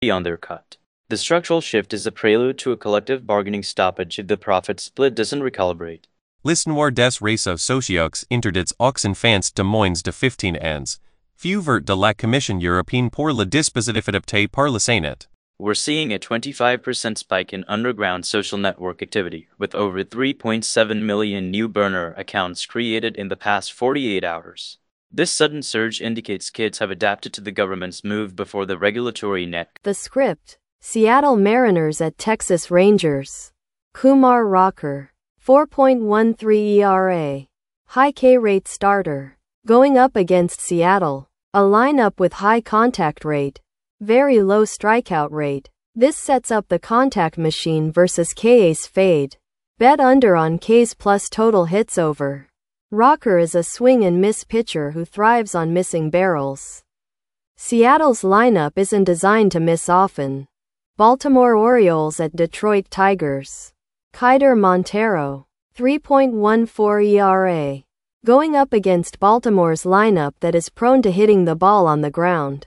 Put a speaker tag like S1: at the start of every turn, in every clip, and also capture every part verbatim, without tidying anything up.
S1: undercut. The structural shift is a prelude to a collective bargaining stoppage if the profit split doesn't recalibrate.
S2: L'histoire des réseaux sociaux interdits aux enfants de moins de fifteen ans. Fuvert de la Commission européenne pour le dispositif adapté par le Sénat.
S1: We're seeing a twenty-five percent spike in underground social network activity, with over three point seven million new burner accounts created in the past forty-eight hours. This sudden surge indicates kids have adapted to the government's move before the regulatory net.
S3: The script: Seattle Mariners at Texas Rangers. Kumar Rocker. four point one three E R A. High K-rate starter. Going up against Seattle. A lineup with high contact rate. Very low strikeout rate. This sets up the contact machine versus K's fade. Bet under on K's plus total hits over. Rocker is a swing and miss pitcher who thrives on missing barrels. Seattle's lineup isn't designed to miss often. Baltimore Orioles at Detroit Tigers. Keider Montero. three point one four E R A. Going up against Baltimore's lineup that is prone to hitting the ball on the ground.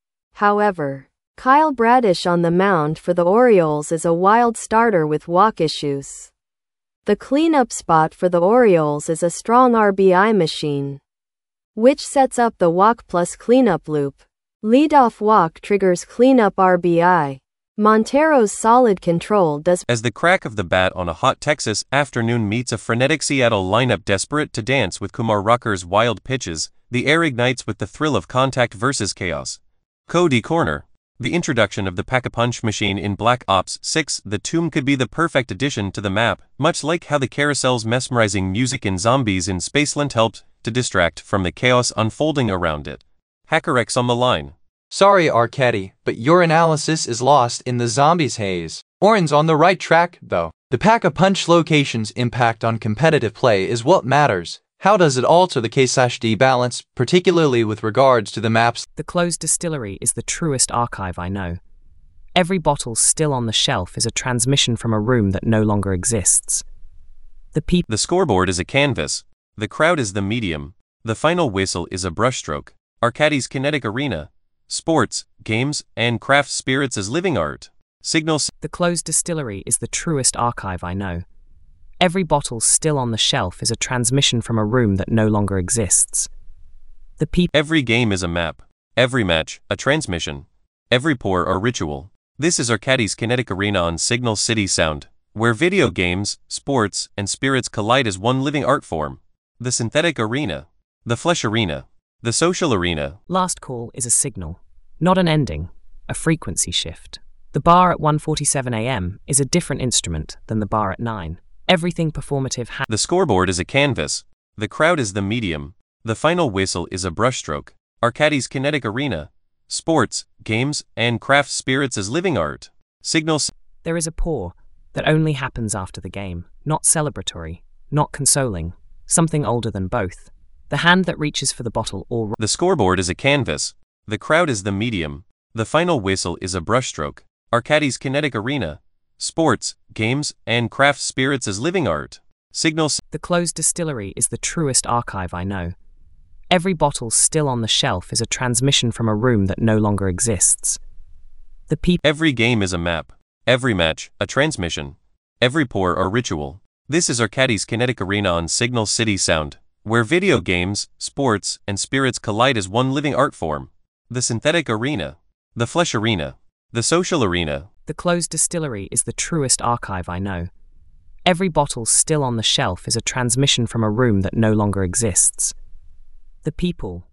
S3: However, Kyle Bradish on the mound for the Orioles is a wild starter with walk issues. The cleanup spot for the Orioles is a strong R B I machine, which sets up the walk plus cleanup loop. Leadoff walk triggers cleanup R B I. Montero's solid control does.
S2: As the crack of the bat on a hot Texas afternoon meets a frenetic Seattle lineup desperate to dance with Kumar Rocker's wild pitches, the air ignites with the thrill of contact versus chaos. Cody Corner. The introduction of the Pack-a-Punch machine in Black Ops six, The Tomb could be the perfect addition to the map, much like how the carousel's mesmerizing music in Zombies in Spaceland helped to distract from the chaos unfolding around it. HackerX on the line.
S4: Sorry, Arcady, but your analysis is lost in the Zombies haze. Orin's on the right track, though. The Pack-a-Punch location's impact on competitive play is what matters. How does it alter the K/D balance, particularly with regards to the maps?
S5: The closed distillery is the truest archive I know. Every bottle still on the shelf is a transmission from a room that no longer exists. The peop-
S2: The scoreboard is a canvas. The crowd is the medium. The final whistle is a brushstroke. Arcadie's kinetic arena. Sports, games, and craft spirits as living art. Signals.
S5: The closed distillery is the truest archive I know. Every bottle still on the shelf is a transmission from a room that no longer exists. The peop-
S2: Every game is a map. Every match, a transmission. Every pour, a ritual. This is Arcadie's kinetic arena on Signal City Sound, where video games, sports, and spirits collide as one living art form. The synthetic arena. The flesh arena. The social arena.
S5: Last call is a signal, not an ending, a frequency shift. The bar at one forty-seven a m is a different instrument than the bar at nine. Everything performative ha-
S2: The scoreboard is a canvas. The crowd is the medium. The final whistle is a brushstroke. Arcadie's kinetic arena. Sports, games, and craft spirits as living art. Signals.
S5: There is a pour that only happens after the game, not celebratory, not consoling, something older than both. The hand that reaches for the bottle or...
S2: The scoreboard is a canvas. The crowd is the medium. The final whistle is a brushstroke. Arcadie's kinetic arena. Sports, games, and craft spirits as living art. Signals.
S5: The closed distillery is the truest archive I know. Every bottle still on the shelf is a transmission from a room that no longer exists. The peop-
S2: Every game is a map. Every match, a transmission. Every pour, a ritual. This is Arcadie's kinetic arena on Signal City Sound, where video games, sports, and spirits collide as one living art form. The synthetic arena. The flesh arena. The social arena.
S5: The closed distillery is the truest archive I know. Every bottle still on the shelf is a transmission from a room that no longer exists. The people.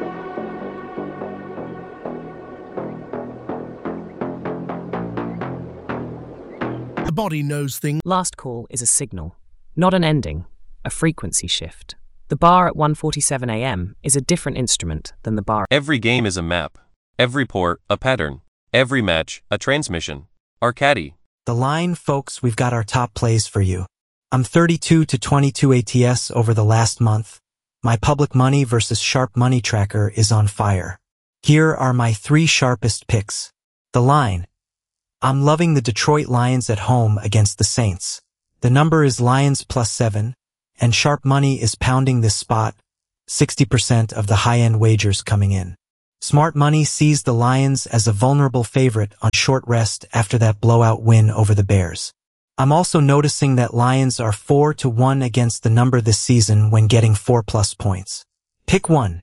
S6: The body knows things.
S5: Last call is a signal, not an ending, a frequency shift. The bar at one forty-seven a m is a different instrument than the bar.
S2: Every game is a map. Every pour, a pattern. Every match, a transmission. Arcadie.
S7: The line, folks, we've got our top plays for you. I'm thirty-two to twenty-two A T S over the last month. My public money versus sharp money tracker is on fire. Here are my three sharpest picks. The line. I'm loving the Detroit Lions at home against the Saints. The number is Lions plus seven, and sharp money is pounding this spot, sixty percent of the high-end wagers coming in. Smart money sees the Lions as a vulnerable favorite on short rest after that blowout win over the Bears. I'm also noticing that Lions are four to one against the number this season when getting four plus points. Pick one.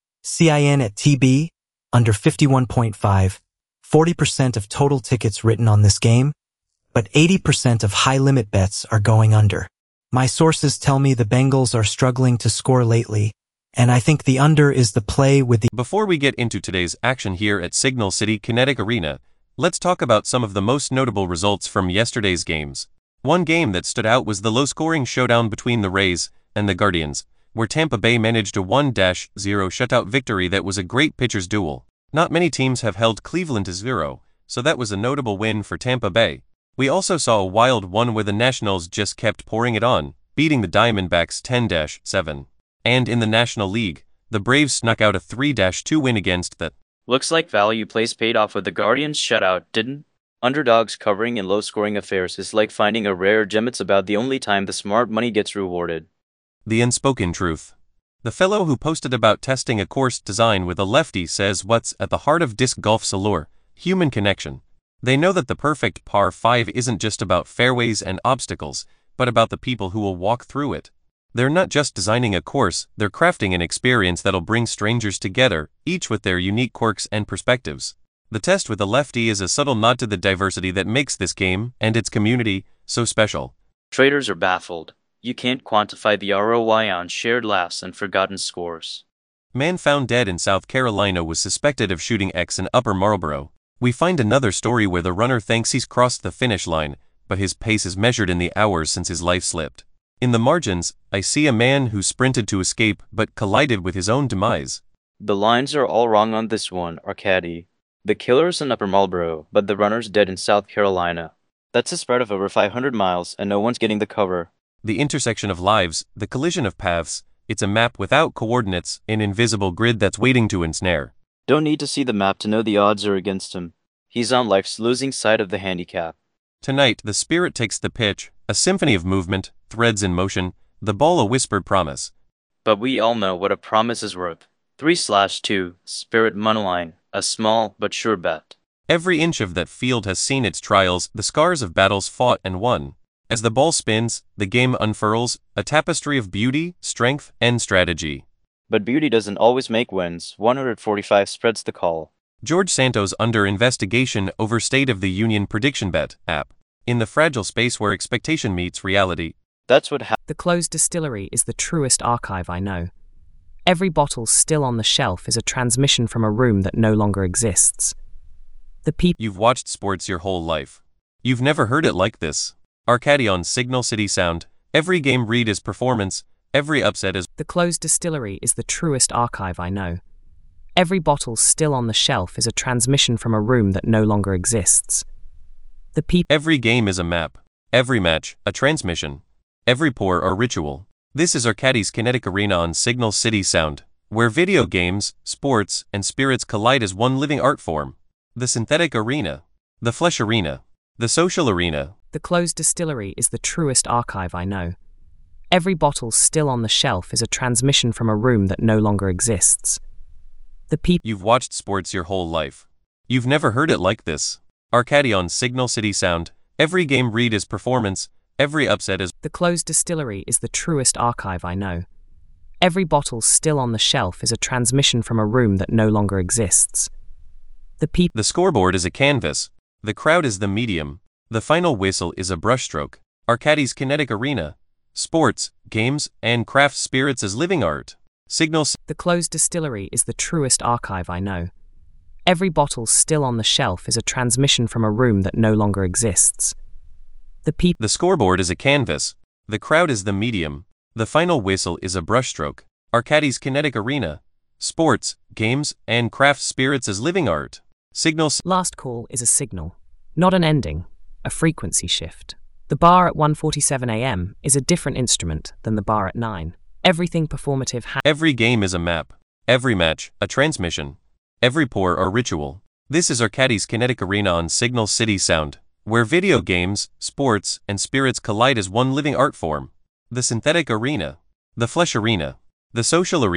S7: C I N at T B, under fifty-one point five, forty percent of total tickets written on this game, but eighty percent of high-limit bets are going under. My sources tell me the Bengals are struggling to score lately, and I think the under is the play with the...
S2: Before we get into today's action here at Signal City Kinetic Arena, let's talk about some of the most notable results from yesterday's games. One game that stood out was the low-scoring showdown between the Rays and the Guardians, where Tampa Bay managed a one to zero shutout victory that was a great pitcher's duel. Not many teams have held Cleveland to zero, so that was a notable win for Tampa Bay. We also saw a wild one where the Nationals just kept pouring it on, beating the Diamondbacks ten to seven. And in the National League, the Braves snuck out a three to two win against the...
S1: Looks like value plays paid off with the Guardians shutout, didn't? Underdogs covering in low-scoring affairs is like finding a rare gem. It's about the only time the smart money gets rewarded.
S2: The unspoken truth. The fellow who posted about testing a course design with a lefty says what's at the heart of disc golf's allure: human connection. They know that the perfect par five isn't just about fairways and obstacles, but about the people who will walk through it. They're not just designing a course, they're crafting an experience that'll bring strangers together, each with their unique quirks and perspectives. The test with the lefty is a subtle nod to the diversity that makes this game, and its community, so special.
S1: Traders are baffled. You can't quantify the R O I on shared laughs and forgotten scores.
S2: Man found dead in South Carolina was suspected of shooting X in Upper Marlboro. We find another story where the runner thinks he's crossed the finish line, but his pace is measured in the hours since his life slipped. In the margins, I see a man who sprinted to escape but collided with his own demise.
S1: The lines are all wrong on this one, Arcady. The killer's in Upper Marlboro, but the runner's dead in South Carolina. That's a spread of over five hundred miles, and no one's getting the cover.
S2: The intersection of lives, the collision of paths, it's a map without coordinates, an invisible grid that's waiting to ensnare.
S1: Don't need to see the map to know the odds are against him. He's on life's losing side of the handicap.
S2: Tonight, the Spirit takes the pitch, a symphony of movement, threads in motion, the ball a whispered promise.
S1: But we all know what a promise is worth. three slash two, Spirit moneyline, a small but sure bet.
S2: Every inch of that field has seen its trials, the scars of battles fought and won. As the ball spins, the game unfurls, a tapestry of beauty, strength, and strategy.
S1: But beauty doesn't always make wins. one forty-five spreads the call.
S2: George Santos under investigation over State of the Union Prediction Bet app. In the fragile space where expectation meets reality.
S1: That's what happened.
S5: The closed distillery is the truest archive I know. Every bottle still on the shelf is a transmission from a room that no longer exists. The people...
S2: You've watched sports your whole life. You've never heard it like this. Arcady on Signal City Sound. Every game read is performance. Every upset is...
S5: The closed distillery is the truest archive I know. Every bottle still on the shelf is a transmission from a room that no longer exists. The people...
S2: Every game is a map. Every match, a transmission. Every pour, a ritual. This is Arcady's Kinetic Arena on Signal City Sound, where video games, sports, and spirits collide as one living art form. The synthetic arena. The flesh arena. The social arena.
S5: The closed distillery is the truest archive I know. Every bottle still on the shelf is a transmission from a room that no longer exists. The people...
S2: You've watched sports your whole life. You've never heard it like this. Arcady on Signal City Sound. Every game read is performance. Every upset is...
S5: The closed distillery is the truest archive I know. Every bottle still on the shelf is a transmission from a room that no longer exists. The people...
S2: The scoreboard is a canvas. The crowd is the medium. The final whistle is a brushstroke. Arcady's Kinetic Arena. Sports, games, and craft spirits as living art. Signal...
S5: The closed distillery is the truest archive I know. Every bottle still on the shelf is a transmission from a room that no longer exists. The people...
S2: The scoreboard is a canvas. The crowd is the medium. The final whistle is a brushstroke. Arcady's Kinetic Arena. Sports, games, and craft spirits as living art. Signal...
S5: Last call is a signal, not an ending, a frequency shift. The bar at one forty-seven a m is a different instrument than the bar at nine. Everything performative ha-
S2: Every game is a map. Every match, a transmission. Every pour, a ritual. This is Arcady's Kinetic Arena on Signal City Sound, where video games, sports, and spirits collide as one living art form. The synthetic arena. The flesh arena. The social arena.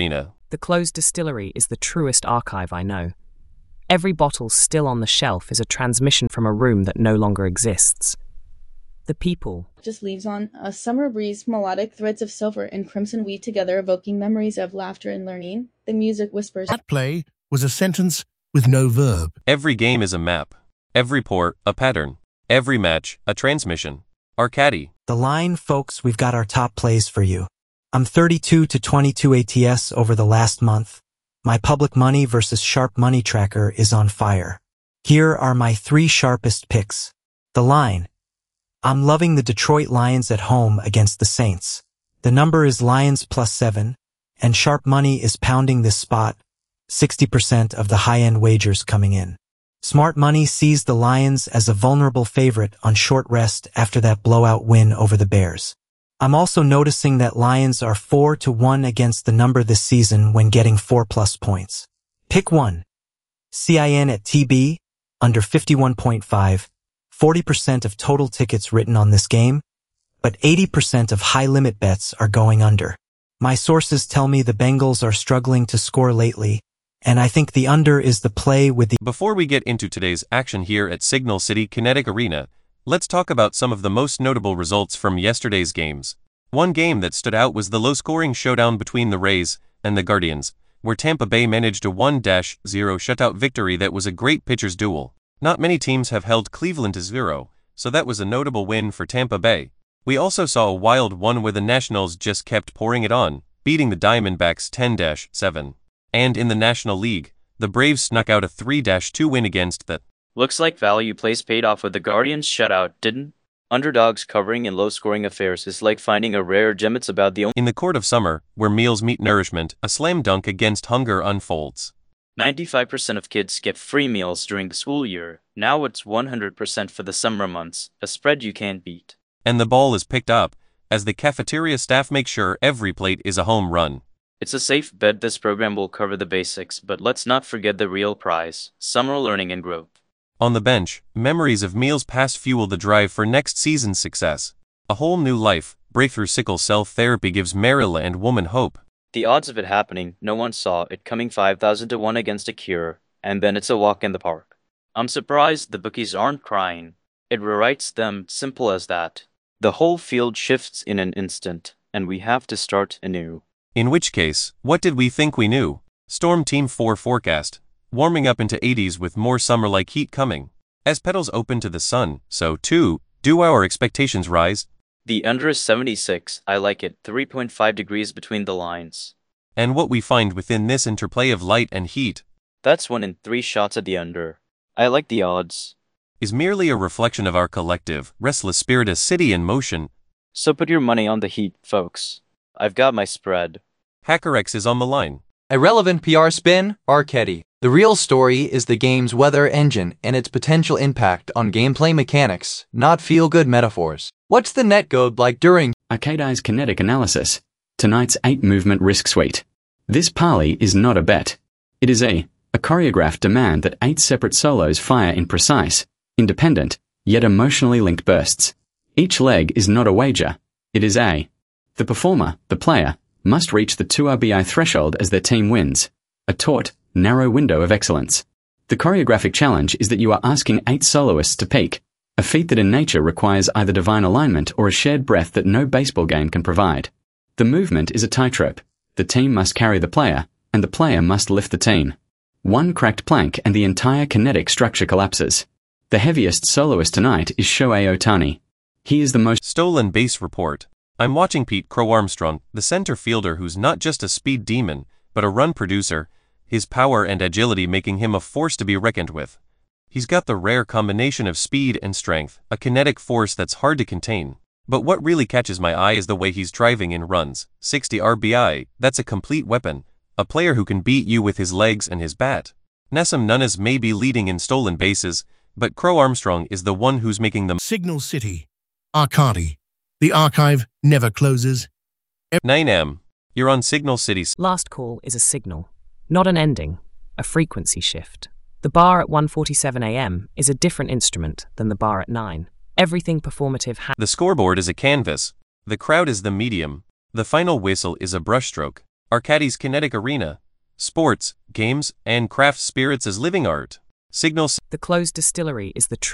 S5: The closed distillery is the truest archive I know. Every bottle still on the shelf is a transmission from a room that no longer exists. The people.
S8: Just leaves on a summer breeze, melodic threads of silver and crimson weave together, evoking memories of laughter and learning. The music whispers.
S6: That play was a sentence with no verb.
S2: Every game is a map. Every port, a pattern. Every match, a transmission. Arcady.
S7: The line, folks, we've got our top plays for you. I'm thirty-two to twenty-two A T S over the last month. My public money versus Sharp Money Tracker is on fire. Here are my three sharpest picks. The line. I'm loving the Detroit Lions at home against the Saints. The number is Lions plus seven, and Sharp Money is pounding this spot, sixty percent of the high-end wagers coming in. Smart Money sees the Lions as a vulnerable favorite on short rest after that blowout win over the Bears. I'm also noticing that Lions are four to one against the number this season when getting four plus points. Pick one. C I N at T B, under fifty-one point five. forty percent of total tickets written on this game, but eighty percent of high-limit bets are going under. My sources tell me the Bengals are struggling to score lately, and I think the under is the play with the...
S2: Before we get into today's action here at Signal City Kinetic Arena, let's talk about some of the most notable results from yesterday's games. One game that stood out was the low-scoring showdown between the Rays and the Guardians, where Tampa Bay managed a one to zero shutout victory that was a great pitcher's duel. Not many teams have held Cleveland to zero, so that was a notable win for Tampa Bay. We also saw a wild one where the Nationals just kept pouring it on, beating the Diamondbacks ten to seven. And in the National League, the Braves snuck out a three to two win against the...
S1: Looks like value plays paid off with the Guardians shutout, didn't? Underdogs covering in low-scoring affairs is like finding a rare gem. It's about the only...
S2: In the court of summer, where meals meet nourishment, a slam dunk against hunger unfolds.
S1: ninety-five percent of kids get free meals during the school year. Now it's one hundred percent for the summer months, a spread you can't beat.
S2: And the ball is picked up, as the cafeteria staff make sure every plate is a home run.
S1: It's a safe bet this program will cover the basics, but let's not forget the real prize, summer learning and growth.
S2: On the bench, memories of meals past fuel the drive for next season's success. A whole new life, breakthrough sickle cell therapy gives Marilla and woman hope.
S1: The odds of it happening, no one saw it coming five thousand to one against a cure, and then it's a walk in the park. I'm surprised the bookies aren't crying. It rewrites them, simple as that. The whole field shifts in an instant, and we have to start anew.
S2: In which case, what did we think we knew? Storm Team four forecast. Warming up into eighties with more summer-like heat coming. As petals open to the sun, so too, do our expectations rise?
S1: The under is seventy-six, I like it, three point five degrees between the lines.
S2: And what we find within this interplay of light and heat,
S1: that's one in three shots at the under. I like the odds.
S2: Is merely a reflection of our collective, restless spirit, a city in motion.
S1: So put your money on the heat, folks. I've got my spread.
S2: HackerX is on the line.
S4: Irrelevant P R spin, Arcady. The real story is the game's weather engine and its potential impact on gameplay mechanics, not feel-good metaphors. What's the netcode like during
S9: Arcadi's kinetic analysis? Tonight's eight-movement risk suite. This parley is not a bet. It is a, a choreographed demand that eight separate solos fire in precise, independent, yet emotionally linked bursts. Each leg is not a wager. It is a. The performer, the player, must reach the two R B I threshold as their team wins. A taut, narrow window of excellence. The choreographic challenge is that you are asking eight soloists to peak, a feat that in nature requires either divine alignment or a shared breath that no baseball game can provide. The movement is a tightrope. The team must carry the player, and the player must lift the team. One cracked plank and the entire kinetic structure collapses. The heaviest soloist tonight is Shohei Ohtani. He is the most
S2: stolen base report. I'm watching Pete Crow Armstrong, the center fielder who's not just a speed demon, but a run producer, his power and agility making him a force to be reckoned with. He's got the rare combination of speed and strength, a kinetic force that's hard to contain. But what really catches my eye is the way he's driving in runs. sixty R B I, that's a complete weapon. A player who can beat you with his legs and his bat. Nessim Nunes may be leading in stolen bases, but Crow Armstrong is the one who's making them.
S6: Signal City. Arcady. The archive never closes.
S2: nine M. You're on Signal City.
S5: Last call is a signal, not an ending, a frequency shift. The bar at one forty-seven a m is a different instrument than the bar at nine. Everything performative ha-
S2: The scoreboard is a canvas. The crowd is the medium. The final whistle is a brushstroke. Arcadis Kinetic Arena, sports, games, and craft spirits as living art. Signal.
S5: The closed distillery is the true